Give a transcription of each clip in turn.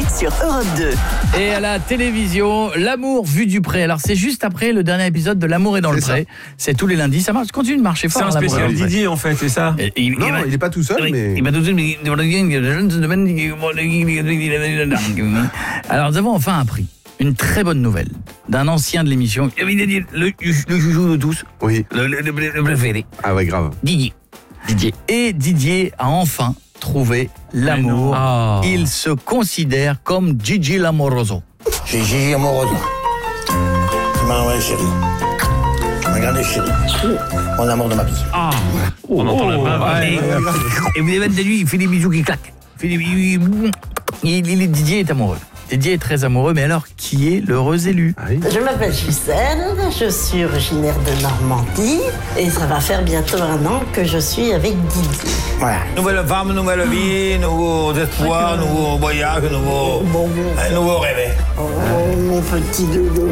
sur Europe 2. Et à la télévision, L'amour vu du pré. Alors c'est juste après le dernier épisode de L'amour est dans le pré. C'est tous les lundis, ça marche, continue de marcher fort. C'est un spécial Didier en fait, c'est ça. Il est pas tout seul, mais... Alors nous avons enfin appris une très bonne nouvelle d'un ancien de l'émission, le joujou de tous, Oui. le préféré, Ah ouais, grave. Didier. Et Didier a enfin trouvé l'amour. Oh. Il se considère comme Gigi l'amoroso. J'ai Gigi amoureuse. Tu m'as envoyé chérie. Regardez chérie. Mon amour de ma vie. On entend la main. Et vous avez de lui, il fait des bisous qui claquent. Didier est amoureux. Didier est très amoureux, mais alors qui est l'heureux élu? Je m'appelle Gisèle, je suis originaire de Normandie et ça va faire bientôt 1 an que je suis avec Didier. Voilà. Nouvelle femme, nouvelle vie, nouveaux espoirs, nouveaux voyages, nouveaux rêves. Oh, mon petit doudou.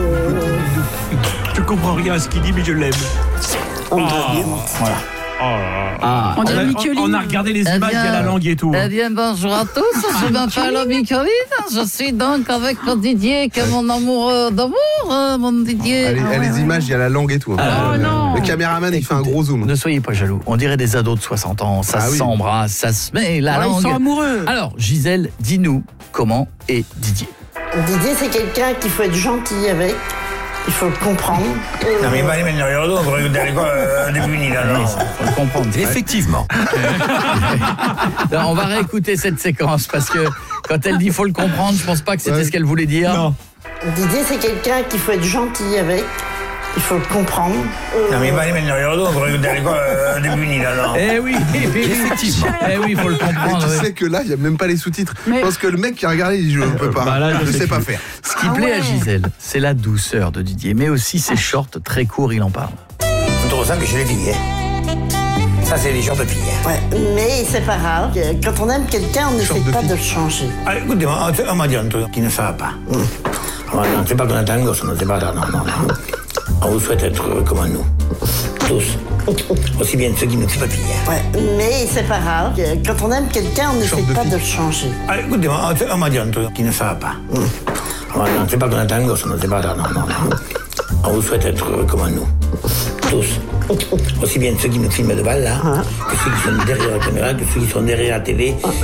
Je comprends rien à ce qu'il dit, mais je l'aime. Voilà. On a regardé les images, il y a la langue et tout. Eh bien, bonjour à tous, je m'appelle Micheline, je suis donc avec mon Didier, qui est mon amoureux d'amour, mon Didier. Les images, il y a la langue et tout. Le caméraman, il fait un gros zoom. Ne soyez pas jaloux, on dirait des ados de 60 ans, ça s'embrasse, ça se met la langue. Ils sont amoureux. Alors, Gisèle, dis-nous comment est Didier. Didier, c'est quelqu'un qu'il faut être gentil avec, il faut le comprendre. Non mais il va aller mettre derrière le dos, on va regarder quoi depuis là. Faut le comprendre. Effectivement. Non, on va réécouter cette séquence parce que quand elle dit faut le comprendre, je pense pas que c'était ce qu'elle voulait dire. Non. Didier, c'est quelqu'un qu'il faut être gentil avec, il faut le comprendre. Non mais il va aller mettre derrière le dos, on va regarder quoi depuis là. Eh oui, effectivement. Eh oui, il faut le Et comprendre. tu oui. sais que là, il n'y a même pas les sous-titres. Je pense que le mec qui a regardé, il dit je ne peux pas. Bah là, je sais pas faire. Ce qui plaît à Gisèle, c'est la douceur de Didier, mais aussi ses shorts très courts, il en parle. On te ressent que chez les filles. Ça c'est les genres de filles. Ouais, mais c'est pas grave, quand on aime quelqu'un, on n'essaie pas de le changer. Ah, écoutez-moi, on m'a dit un truc qui ne ça va pas. On ne sait pas qu'on est un gosse, on ne sait pas. Non. On vous souhaite être heureux comme nous. Tous. Aussi bien ceux qui ne sont pas filles. Ouais, mais c'est pas grave, quand on aime quelqu'un, on n'essaie pas de le changer. Ah, écoutez-moi, on m'a dit un truc qui ne ça va pas. On ne sait pas qu'on est un gosse, on ne sait pas. Non. On vous souhaite être heureux comme nous. Tous. Aussi bien ceux qui nous filment de balle, là, que ceux qui sont derrière la caméra, que ceux qui sont derrière la télé,